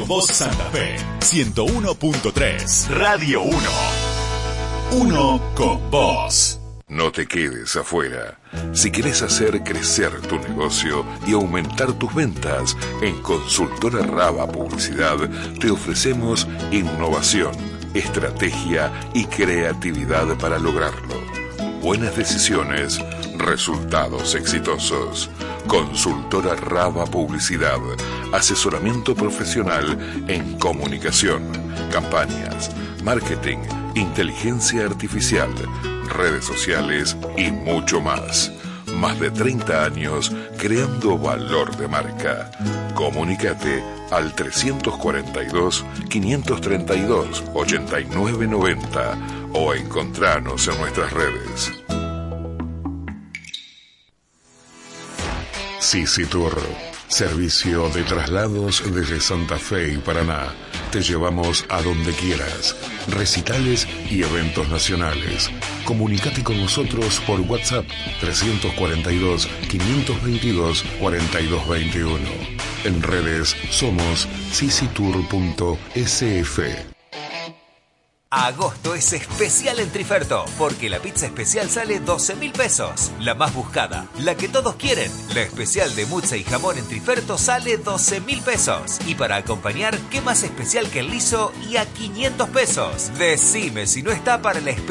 Voz Santa Fe 101.3 Radio 1. Uno con vos. No te quedes afuera. Si querés hacer crecer tu negocio y aumentar tus ventas, en Consultora Raba Publicidad te ofrecemos innovación, estrategia y creatividad para lograrlo. Buenas decisiones, resultados exitosos. Consultora Raba Publicidad. Asesoramiento profesional en comunicación, campañas, marketing, inteligencia artificial, redes sociales y mucho más. Más de 30 años creando valor de marca. Comunícate al 342-532-8990 o encontranos en nuestras redes. Sisi Tour, servicio de traslados desde Santa Fe y Paraná. Te llevamos a donde quieras. Recitales y eventos nacionales. Comunicate con nosotros por WhatsApp 342-522-4221. En redes somos sisitour.sf. Agosto es especial en Triferto, porque la pizza especial sale 12.000 pesos. La más buscada, la que todos quieren. La especial de muzza y jamón en Triferto sale 12.000 pesos. Y para acompañar, ¿qué más especial que el liso y a 500 pesos? Decime si no está para la especial.